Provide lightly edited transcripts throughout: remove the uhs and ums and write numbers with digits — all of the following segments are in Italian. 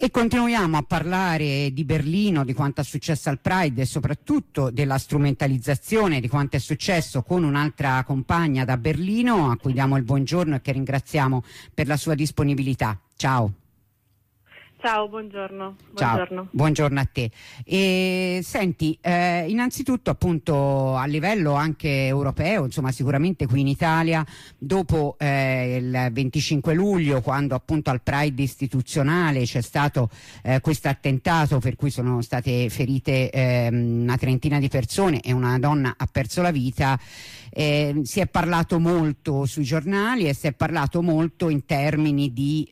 E continuiamo a parlare di Berlino, di quanto è successo al Pride e soprattutto della strumentalizzazione di quanto è successo con un'altra compagna da Berlino, a cui diamo il buongiorno e che ringraziamo per la sua disponibilità. Ciao. Ciao, buongiorno. Ciao, buongiorno a te. E, senti, innanzitutto appunto a livello anche europeo, insomma sicuramente qui in Italia, dopo il 25 luglio, quando appunto al Pride istituzionale c'è stato questo attentato per cui sono state ferite una trentina di persone e una donna ha perso la vita, si è parlato molto sui giornali e si è parlato molto in termini di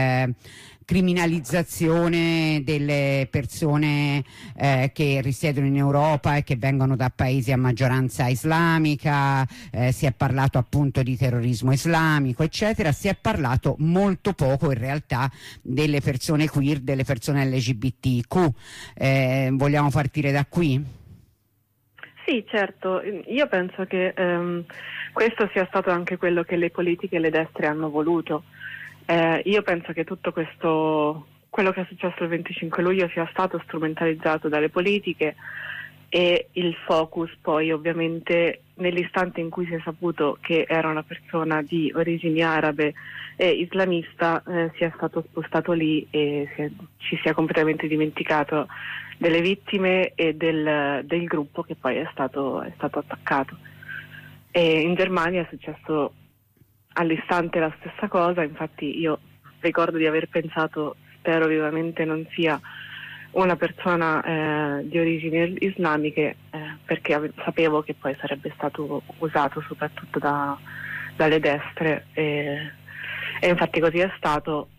criminalizzazione delle persone che risiedono in Europa e che vengono da paesi a maggioranza islamica, si è parlato appunto di terrorismo islamico eccetera, si è parlato molto poco in realtà delle persone queer, delle persone LGBTQ. Vogliamo partire da qui? Sì, certo, io penso che questo sia stato anche quello che le politiche e le destre hanno voluto. Io penso che tutto questo, quello che è successo il 25 luglio sia stato strumentalizzato dalle politiche e il focus poi ovviamente nell'istante in cui si è saputo che era una persona di origini arabe e islamista sia stato spostato lì e ci sia completamente dimenticato delle vittime e del gruppo che poi è stato attaccato. E in Germania è successo all'istante la stessa cosa, infatti io ricordo di aver pensato, spero vivamente non sia una persona di origini islamiche, perché sapevo che poi sarebbe stato usato soprattutto dalle destre e infatti così è stato.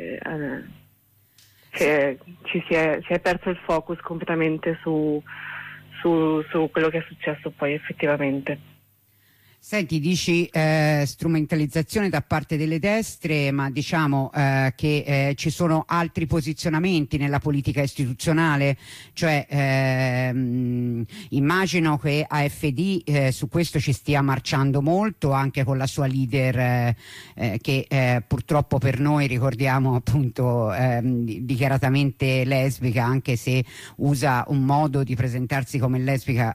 Si è perso il focus completamente su quello che è successo poi effettivamente. Senti, dici strumentalizzazione da parte delle destre, ma diciamo che ci sono altri posizionamenti nella politica istituzionale, cioè immagino che AfD su questo ci stia marciando molto, anche con la sua leader che purtroppo per noi ricordiamo appunto dichiaratamente lesbica, anche se usa un modo di presentarsi come lesbica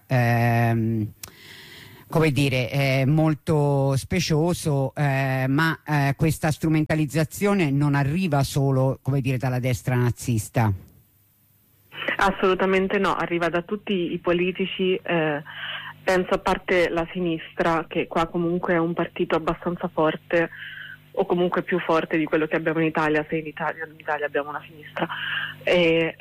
come dire, molto specioso, ma questa strumentalizzazione non arriva solo, come dire, dalla destra nazista. Assolutamente no, arriva da tutti i politici, penso a parte la sinistra, che qua comunque è un partito abbastanza forte, o comunque più forte di quello che abbiamo in Italia, se in Italia abbiamo una sinistra. E,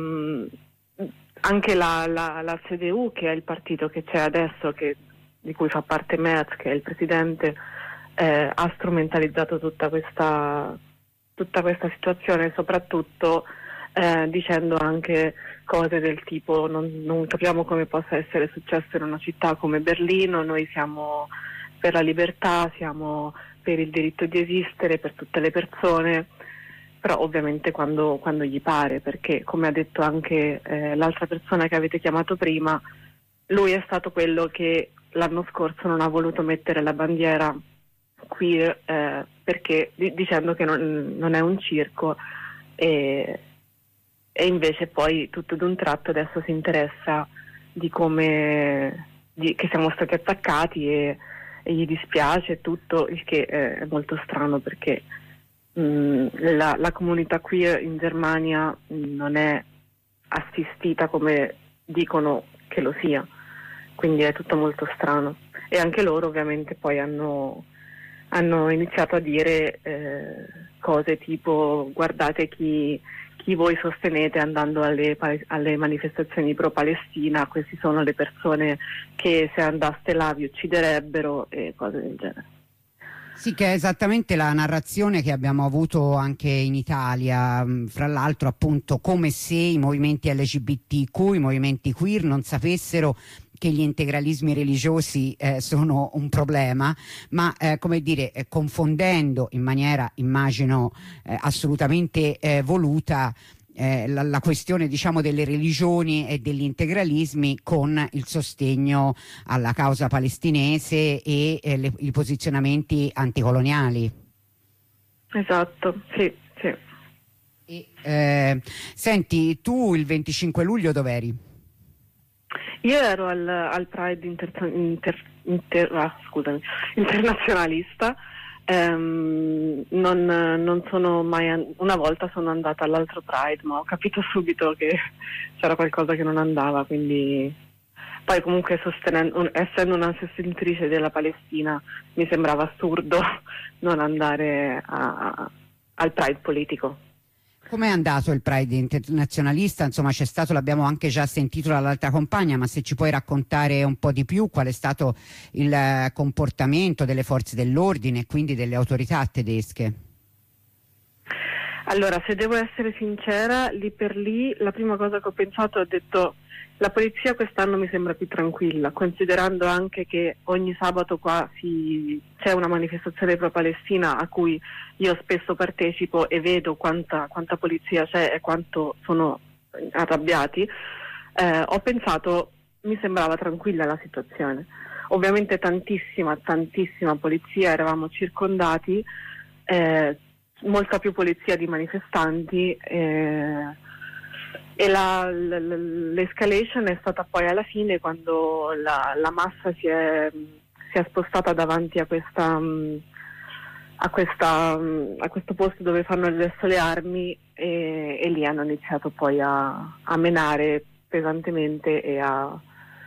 anche la CDU, che è il partito che c'è adesso, di cui fa parte Merz, che è il presidente, ha strumentalizzato tutta questa situazione, soprattutto dicendo anche cose del tipo non capiamo come possa essere successo in una città come Berlino, noi siamo per la libertà, siamo per il diritto di esistere per tutte le persone, però ovviamente quando gli pare, perché come ha detto anche l'altra persona che avete chiamato prima, lui è stato quello che l'anno scorso non ha voluto mettere la bandiera queer perché dicendo che non è un circo e invece poi tutto d'un tratto adesso si interessa di che siamo stati attaccati e gli dispiace tutto, il che è molto strano perché la comunità queer in Germania non è assistita come dicono che lo sia. Quindi è tutto molto strano e anche loro ovviamente poi hanno iniziato a dire cose tipo guardate chi voi sostenete andando alle manifestazioni pro Palestina, queste sono le persone che se andaste là vi ucciderebbero e cose del genere. Sì, che è esattamente la narrazione che abbiamo avuto anche in Italia, fra l'altro appunto come se i movimenti LGBTQ, i movimenti queer non sapessero che gli integralismi religiosi sono un problema, ma come dire, confondendo in maniera immagino assolutamente voluta la questione diciamo delle religioni e degli integralismi con il sostegno alla causa palestinese e i posizionamenti anticoloniali. Esatto, sì. E, Senti, tu il 25 luglio dov'eri? Io ero al Pride internazionalista. Non sono mai una volta sono andata all'altro Pride, ma ho capito subito che c'era qualcosa che non andava, quindi poi comunque essendo una sostenitrice della Palestina mi sembrava assurdo non andare al Pride politico. Com'è andato il Pride internazionalista? Insomma, c'è stato, l'abbiamo anche già sentito dall'altra compagna, ma se ci puoi raccontare un po' di più qual è stato il comportamento delle forze dell'ordine e quindi delle autorità tedesche? Allora, se devo essere sincera, lì per lì la prima cosa che ho pensato, ho detto la polizia quest'anno mi sembra più tranquilla, considerando anche che ogni sabato qua c'è una manifestazione pro-Palestina a cui io spesso partecipo e vedo quanta polizia c'è e quanto sono arrabbiati. Ho pensato, mi sembrava tranquilla la situazione. Ovviamente tantissima polizia, eravamo circondati, molta più polizia di manifestanti, e l'escalation è stata poi alla fine quando la massa si è spostata davanti a questo posto dove fanno adesso le armi, e lì hanno iniziato poi a menare pesantemente e a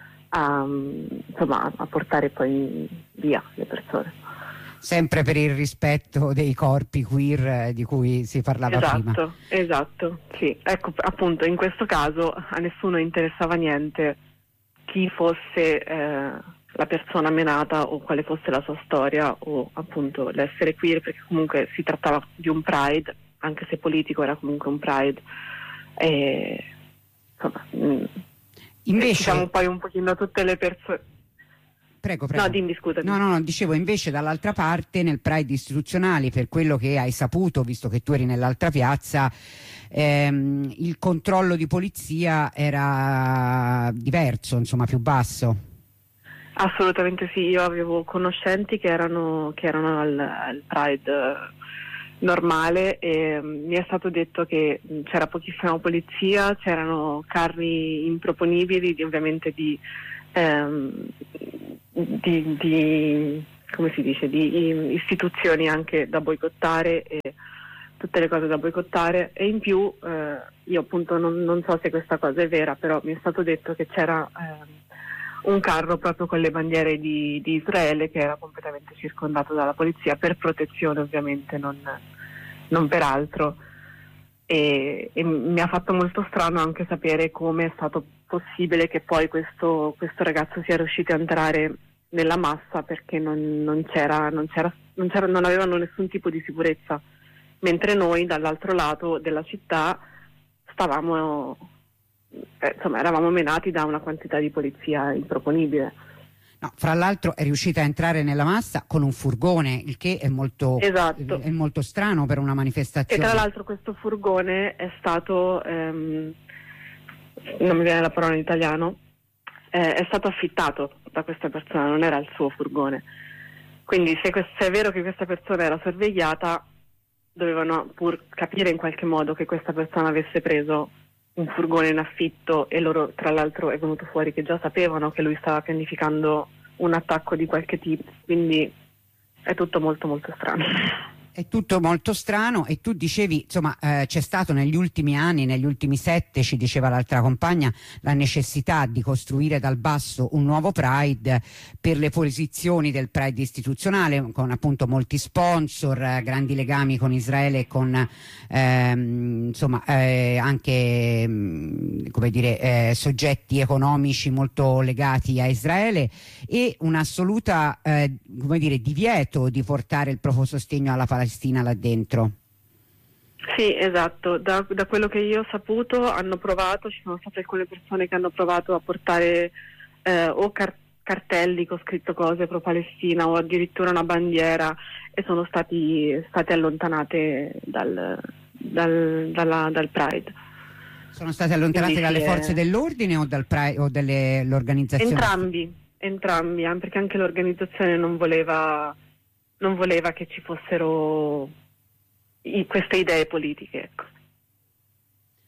portare poi via le persone. Sempre per il rispetto dei corpi queer di cui si parlava prima. Esatto, sì. Ecco, appunto, in questo caso a nessuno interessava niente chi fosse la persona menata o quale fosse la sua storia o appunto l'essere queer, perché comunque si trattava di un Pride, anche se politico era comunque un Pride. E, insomma, invece diciamo poi un pochino tutte le persone. Prego. No, dimmi, scusami. No, dicevo invece dall'altra parte nel Pride istituzionali, per quello che hai saputo, visto che tu eri nell'altra piazza, il controllo di polizia era diverso, insomma più basso. Assolutamente sì, io avevo conoscenti che erano al Pride normale e mi è stato detto che c'era pochissima polizia, c'erano carri improponibili, ovviamente di come si dice, di istituzioni anche da boicottare e tutte le cose da boicottare, e in più io appunto non so se questa cosa è vera, però mi è stato detto che c'era un carro proprio con le bandiere di Israele che era completamente circondato dalla polizia per protezione, ovviamente non per altro. E mi ha fatto molto strano anche sapere come è stato possibile che poi questo ragazzo sia riuscito a entrare nella massa, perché non avevano nessun tipo di sicurezza, mentre noi dall'altro lato della città eravamo menati da una quantità di polizia improponibile. No, fra l'altro è riuscita a entrare nella massa con un furgone, il che è molto, esatto. È molto strano per una manifestazione. E tra l'altro questo furgone è stato, non mi viene la parola in italiano, è stato affittato da questa persona, non era il suo furgone. Quindi se è vero che questa persona era sorvegliata, dovevano pur capire in qualche modo che questa persona avesse preso un furgone in affitto, e loro tra l'altro è venuto fuori che già sapevano che lui stava pianificando un attacco di qualche tipo, quindi è tutto molto molto strano. È tutto molto strano. E tu dicevi, insomma, c'è stato negli ultimi anni, negli ultimi 7, ci diceva l'altra compagna, la necessità di costruire dal basso un nuovo Pride per le posizioni del Pride istituzionale, con appunto molti sponsor, grandi legami con Israele e con anche come dire, soggetti economici molto legati a Israele, e un'assoluta come dire, divieto di portare il proprio sostegno alla Palestina là dentro. Sì, esatto, da quello che io ho saputo ci sono state alcune persone che hanno provato a portare o cartelli con scritto cose pro Palestina o addirittura una bandiera, e sono state allontanate dal Pride. Sono state allontanate quindi dalle forze dell'ordine o dal Pride o l'organizzazione? Entrambi, perché anche l'organizzazione non voleva che ci fossero queste idee politiche, ecco.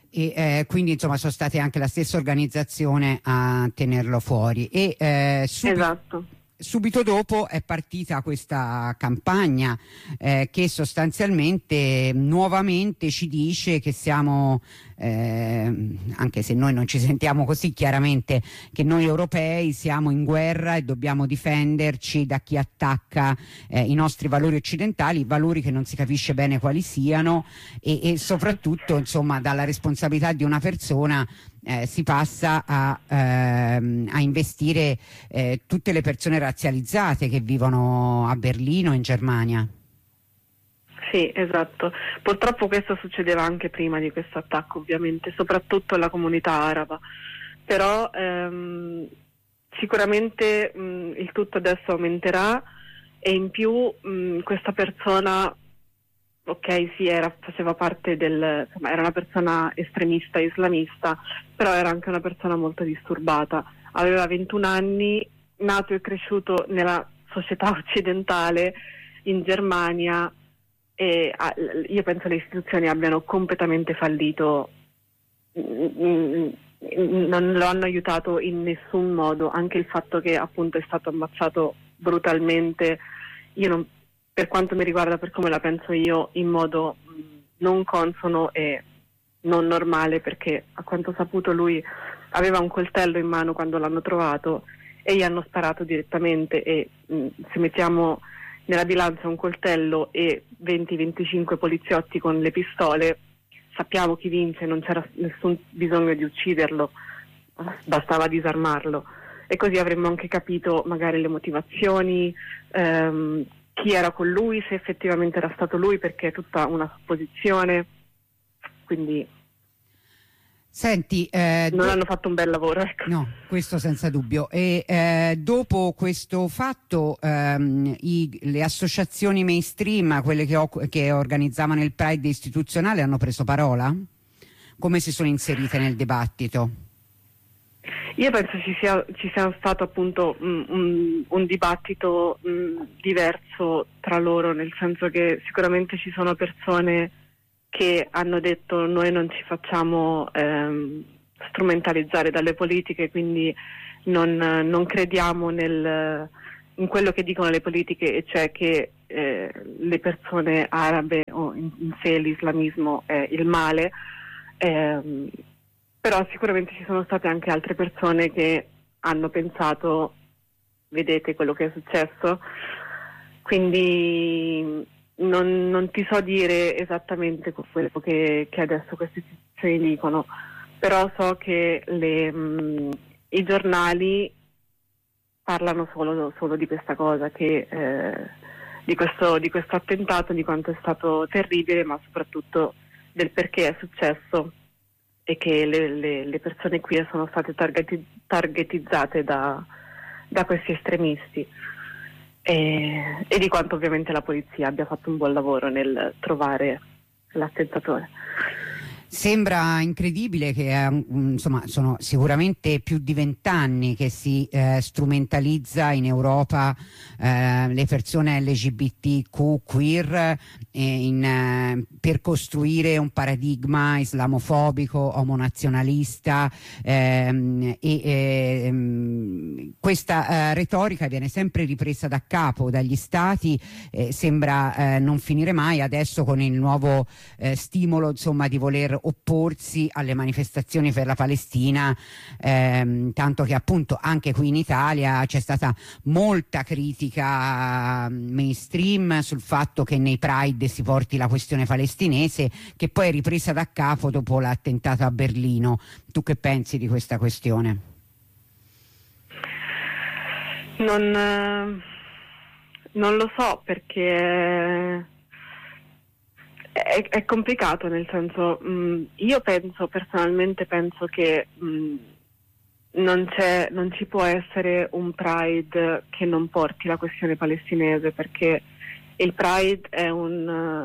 E quindi insomma sono state anche la stessa organizzazione a tenerlo fuori e Esatto. subito dopo è partita questa campagna che sostanzialmente nuovamente ci dice che siamo, anche se noi non ci sentiamo così chiaramente, che noi europei siamo in guerra e dobbiamo difenderci da chi attacca i nostri valori occidentali, valori che non si capisce bene quali siano e soprattutto insomma dalla responsabilità di una persona si passa a investire tutte le persone razzializzate che vivono a Berlino, in Germania. Sì, esatto. Purtroppo questo succedeva anche prima di questo attacco, ovviamente, soprattutto alla comunità araba. Però sicuramente il tutto adesso aumenterà e in più questa persona, ok, sì, faceva parte insomma, era una persona estremista islamista, però era anche una persona molto disturbata. Aveva 21 anni, nato e cresciuto nella società occidentale in Germania e io penso le istituzioni abbiano completamente fallito, non lo hanno aiutato in nessun modo, anche il fatto che appunto è stato ammazzato brutalmente, per quanto mi riguarda, per come la penso io, in modo non consono e non normale, perché a quanto ho saputo lui aveva un coltello in mano quando l'hanno trovato e gli hanno sparato direttamente e se mettiamo nella bilancia un coltello e 20-25 poliziotti con le pistole, sappiamo chi vince, non c'era nessun bisogno di ucciderlo, bastava disarmarlo e così avremmo anche capito magari le motivazioni, chi era con lui, se effettivamente era stato lui, perché è tutta una supposizione, quindi senti, non hanno fatto un bel lavoro, ecco. No, questo senza dubbio. E dopo questo fatto le associazioni mainstream, quelle che organizzavano il Pride istituzionale, hanno preso parola? Come si sono inserite nel dibattito? Io penso ci sia stato appunto un dibattito diverso tra loro, nel senso che sicuramente ci sono persone che hanno detto noi non ci facciamo strumentalizzare dalle politiche, quindi non crediamo in quello che dicono le politiche, e cioè che le persone arabe o in sé l'islamismo è il male. Però sicuramente ci sono state anche altre persone che hanno pensato, vedete quello che è successo, quindi non ti so dire esattamente quello che adesso queste istituzioni dicono, però so che i giornali parlano solo di questa cosa, che di questo attentato, di quanto è stato terribile, ma soprattutto del perché è successo e che le persone qui sono state targetizzate da questi estremisti e di quanto ovviamente la polizia abbia fatto un buon lavoro nel trovare l'attentatore. Sembra incredibile che insomma sono sicuramente più di 20 anni che si strumentalizza in Europa le persone LGBTQ queer per costruire un paradigma islamofobico, omonazionalista questa retorica viene sempre ripresa da capo dagli stati, sembra non finire mai adesso con il nuovo stimolo insomma di voler opporsi alle manifestazioni per la Palestina, tanto che appunto anche qui in Italia c'è stata molta critica mainstream sul fatto che nei Pride si porti la questione palestinese, che poi è ripresa da capo dopo l'attentato a Berlino. Tu che pensi di questa questione? Non lo so, perché è complicato, nel senso, io personalmente penso che non ci può essere un Pride che non porti la questione palestinese, perché il Pride è un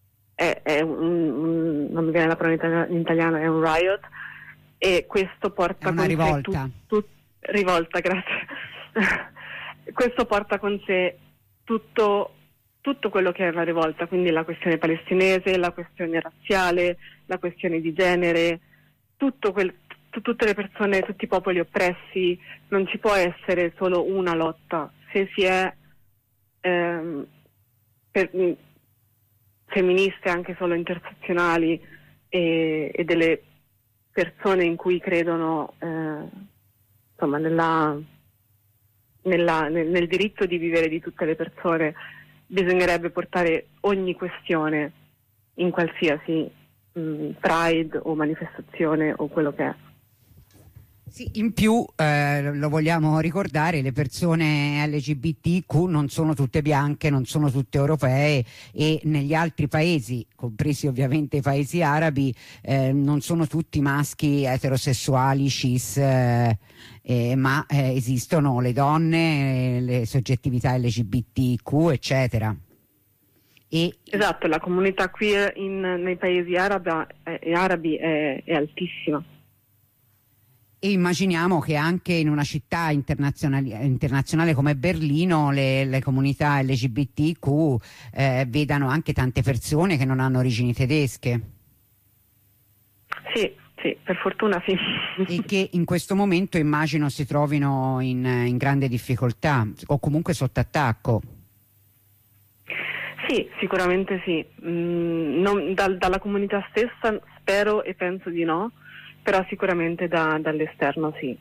non mi viene la parola in italiano, è un riot, e questo porta con rivolta. Rivolta, grazie. Questo porta con sé tutto quello che è una rivolta, quindi la questione palestinese, la questione razziale, la questione di genere, tutte le persone, tutti i popoli oppressi, non ci può essere solo una lotta. Se si è femministe, anche solo intersezionali, e delle persone in cui credono insomma nel diritto di vivere di tutte le persone, bisognerebbe portare ogni questione in qualsiasi pride o manifestazione o quello che è. Sì, in più lo vogliamo ricordare, le persone LGBTQ non sono tutte bianche, non sono tutte europee, e negli altri paesi, compresi ovviamente i paesi arabi, non sono tutti maschi eterosessuali cis, ma esistono le donne, le soggettività LGBTQ, eccetera. Esatto, la comunità queer nei paesi arabi è altissima. E immaginiamo che anche in una città internazionale come Berlino le comunità LGBTQ vedano anche tante persone che non hanno origini tedesche. Sì, per fortuna sì. E che in questo momento immagino si trovino in grande difficoltà o comunque sotto attacco. Sì, sicuramente sì. Dalla comunità stessa spero e penso di no, però sicuramente dall'esterno sì.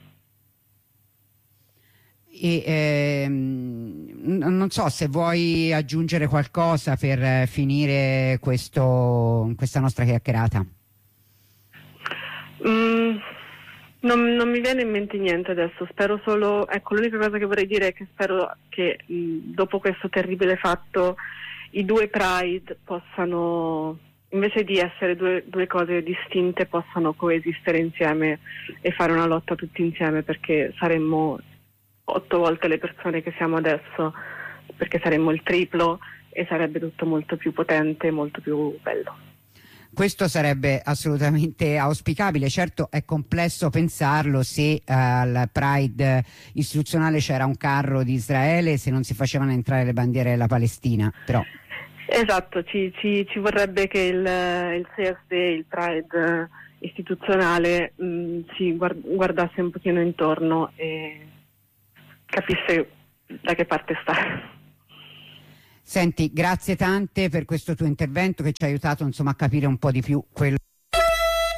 E non so se vuoi aggiungere qualcosa per finire questa nostra chiacchierata. Non mi viene in mente niente adesso, spero solo, ecco, l'unica cosa che vorrei dire è che spero che dopo questo terribile fatto i due Pride possano, invece di essere due cose distinte, possano coesistere insieme e fare una lotta tutti insieme, perché saremmo 8 volte le persone che siamo adesso, perché saremmo il triplo e sarebbe tutto molto più potente, molto più bello. Questo sarebbe assolutamente auspicabile. Certo è complesso pensarlo se al Pride istituzionale c'era un carro di Israele, se non si facevano entrare le bandiere della Palestina, però. Esatto, ci vorrebbe che il CSD, il Pride istituzionale, si guardasse un pochino intorno e capisse da che parte sta. Senti, grazie tante per questo tuo intervento che ci ha aiutato, insomma, a capire un po' di più quello